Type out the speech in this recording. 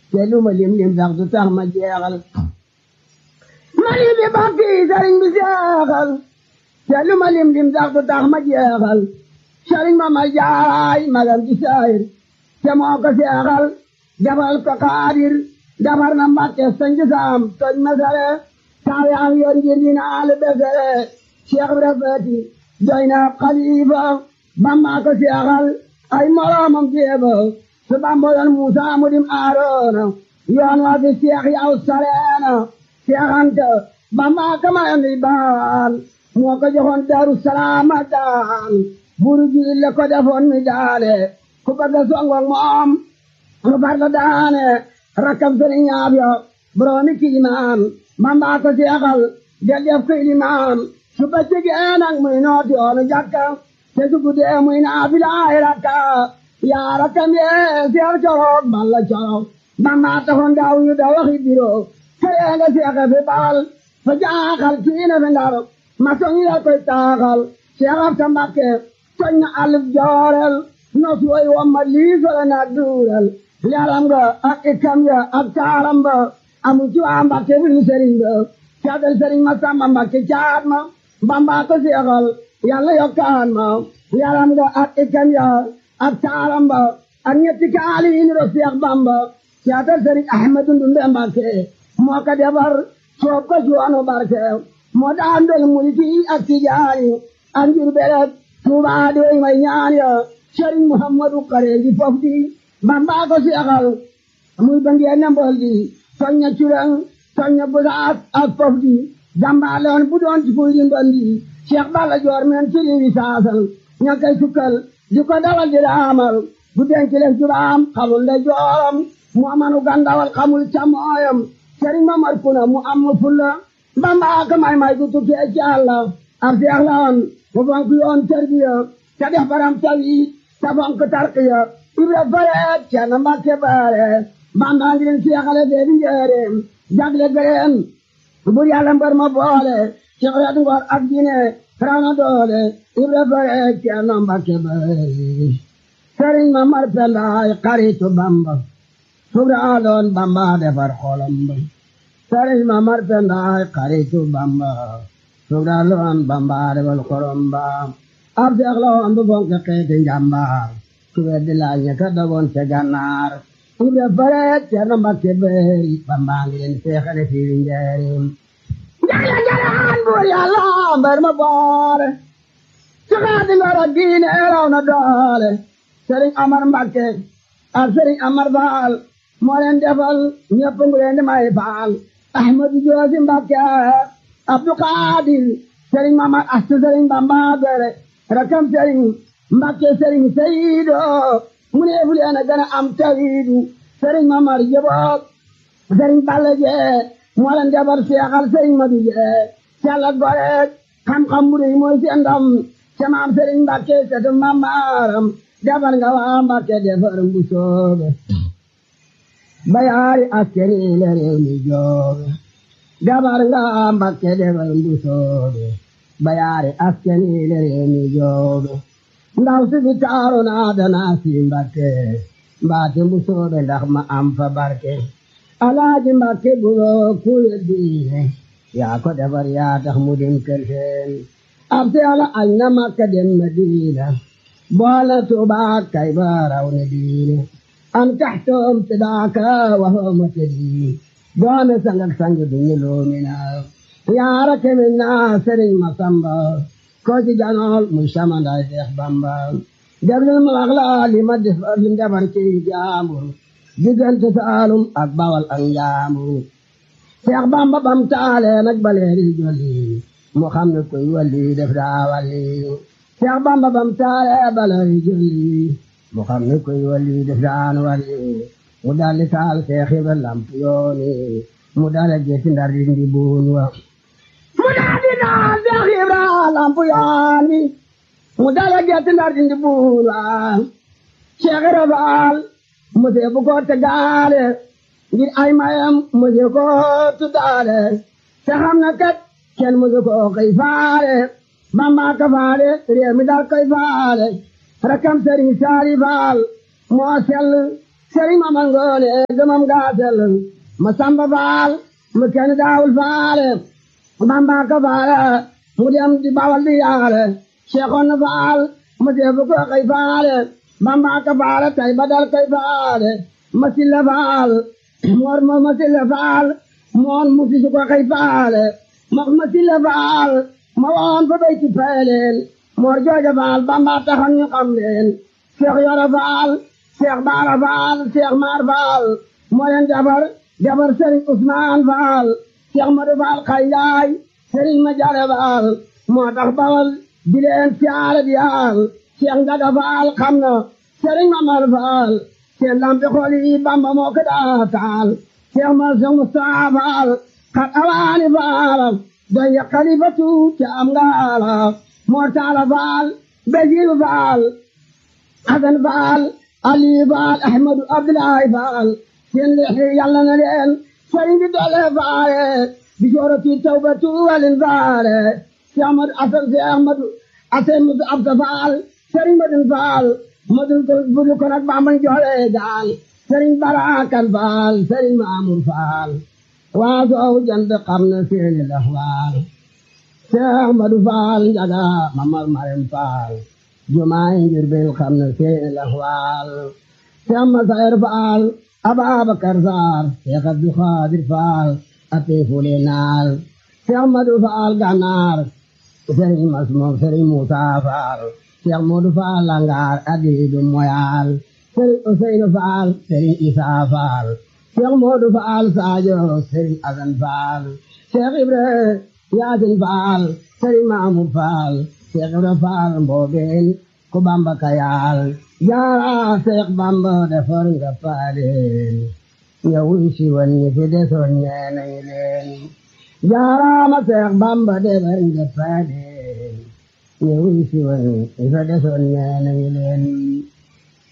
te lu ma lim sax du tax ma jeexal mani bi bakki sëriñ bi seexal te lu ma lim sax du tax ma jeexal sëriñ ma ma jaay magam ci saayir te moo ko seexal defal ko xaadir defar na Mbàkke sanji saam toj masare taawyam yoon ngir dina al besere Cheikh Ibra Faati doy na xalifa Bamba ko seexal ay moroomam jéeba su Bamba yoon Muusa mu dim Aaroona yoon wa fi Cheikh yaw sareena Cheikh Anta Bamba ka mayoon di baan moo ko joxoon Daaru Salaam daan buru ji le ko defoon mi daane ku bëgg songok moom mu far la daane rakkam sëriñ ñaab yo boroomi kiimaan Bamba ko seexal del def ko ilimaan su bëccëgee nag muy nooti yoonu jàkka te su guddee muy naafila ay rakka yaa rakkam yee seex coroog balla coroog Bamba taxoon daaw yu da waxi biro këree nga seexe fi baal fa jaaxal kiina fi ndar ma soñi la koy taaxal Seex Absa Mbàkke soñ na alif joorel nos woy wamma liisole na duurel leeram nga ak ikkam ya ak taaram ba amu ci waa Mbàkke bu ñu sëriñ ba caadal sëriñ ma Samba Mbàkke caat ma Bamba ko seexal yàlla yokkaan ma leeram nga ak ikkam ya ak taaram ba ak ñetti kaali yi niro Seex Bamba caadal sëriñ Ahmadu Ndumbe Mbàkke moo ko defar soob ko suwanu barke moo daan del mulki ak tijaani ak njur beret Tuubaa doy may ñaan ya sëriñ Muhammadu Kareeji fof di Bamba ko seexal muy ba ngeen ne mbol di soñña curang soñña busaas ak fof di jàmbaaloon bu doon ci fuy di mbondi Cheikh Balla Joor men ci liwi saasal ña koy sukkal di ko dawal di raamal bu denc leen jubaam xamul nde jooram mu amanu gandawal xamul camooyam sëriñ Mamar Kuna mu am fulla Bamba ko may gu tukkee ci Yàlla ab seex la woon mu fonk yoon tarbiya te def baram tawit te fonk tarqiya Ibra Faret Ceerno Mbàkke baare Bamba ngi leen seexale fee di njëreem jagle gëreen bur Yàlla mbër ma boole ci xeet ngor ak diine raw na doole Ibra Faret Ceerno Mbàkke baare sëriñ Mamar Pendaay xaritu Bamba subraaloon Bamba defar xolam ba sëriñ Mamar Pendaay xaritu Bamba subraaloon Bamba defar xolam ba ab seex la woon bu fonk xeeti njàmbaar ku weddi laaj ña ka dogoon ca gànnaar Ibra Faret Ceerno Mbàkke baare Bamba ngi leen seexale fii njëriñ jagle gëreen bur Yàlla mbër ma boole ci xeeti ngor ak diine raw na doole sëriñ Amar Mbàkke ak sëriñ Amar Faal moo leen defal ñëpp ngu leen di may faal Ahmadu Joosi Mbàkke Abdu Xaadir sëriñ Mamar Astu sëriñ Bamba gore rakam sëriñ Mbàkke sëriñ Seyido mu ne fu leen a gën a am tawiidu sëriñ Mamar Jëboog sëriñ Balla Jee moo leen defal seexal sëriñ Madu Jee sella gore xam-xam bu rëy mooy seen ndam ca maam sëriñ Mbàkke setu Mamaram defar nga waa Mbàkke defar mbu soobe bayaari askeni le réew mi joobe defar nga waa Mbàkke defar mbu soobe bayaari askeni le réew mi joobe ndaw si fi taaru naa danaa si Mbàkke mbaate mbu soobe ndax ma am fa barke Alaaji Mbàkke buloo kuye diine yaa ko defar yaa tax mu dem kër seen ab si ala añ na Makka dem Madina boole Tuubaa kay ba raw ne diine am taxtoom te daaka waxooma te diine doome sangak sangi duñu loomina yaara kemen naa Sëriñ Masamba ko ci janool muy samanday Seex Bamba déglul ma wax la li ma defar ci jaambur diggante Saalum ak Bawal ak Njaambur Seex Bamba bam taale nag baleeri jolli mu xam ne koy walli def daa walli Seex Bamba bam taale baleeri jolli mu xam ne koy walli def daan walli mu dalli taal Seex Ibra lamp yooni mu dale geeti Ndar dindi buun wa mu dalli taal Seex Ibra lamp yooni mu dale geeti Ndar dindi buun wa Seex Ibra Faal mose bu ko tegaale ngir ay mayam mose ko tuddaale te xam na kat kenn mose ko koy faale Bamba ka faale réew mi dal koy faale rakam Sëriñ Saali Faal moo sell sëriñ ma mangoone gëmam gaasel ma samba faal mu kenn daawul faale bamba ka faale mu dem di bawal di yaale Seexoon faal mu deebu ko kay faale bamba ka faale tay badal kay faale ma silla faal moor mo ma silla faal moon mu sisu ko kay faale ma silla faal ma woon fa bay ci peeleel moor jooja faal bamba taxoon ñu xam leen Seex Yoro faal Seex Baara faal Seex Maar faal moo leen jabar Sëriñ Usmaan faal Seex Madu faal xay njaay Sëriñ ma jare faal moo tax bawal di leen siyaare di yaal Seex Njaga faal xam na Sëriñ Mamar faal seen lampi xool yi Bamba moo ko daa taal Seex Mustafaa faal xat awaani faal doy ya xalifatu ca am ngaala moo taala faal Basiiru faal Asan faal Ali faal Ahmadu Abdoulaye faal seen leexi yàlla na leen sëriñ bi doole faale bi joorati tawbatu walin faale si Ahmadu Asan si Ahmadu Asan musu absa faal sëriñ Madun faal Madun ko budu ko nag Bamba joole gaal sëriñ Barakan faal sëriñ Maamur faal waa soow jant xam na seeni laxwaal si Ahmadu faal Njaga Mamar Marem faal jumaay Njurbel xam na seeni laxwaal Seex Masayar faal Ababakar Saar Seex Abdu Xaadir faal ate fule naal Seex Madu faal Gànnaar Sëriñ Masmoom Sëriñ Muusaa faal Seex Moodu faal Langaar adiidu moyaal Sëriñ Useynu faal Sëriñ Isaa faal Seex Moodu faal Saajo Sëriñ Asan faal Seex Ibra Yaasin faal Sëriñ Maamur faal Seex Ibra faal Mboobeen ku Bamba kayaal jaara Seex Bamba defar nga paaleen ñëwul si woon ñi fi desoon ñee nañu leen jaaraama Seex Bamba defar nga paaleen ñëwul si woon ñi fi desoon ñee nañu leen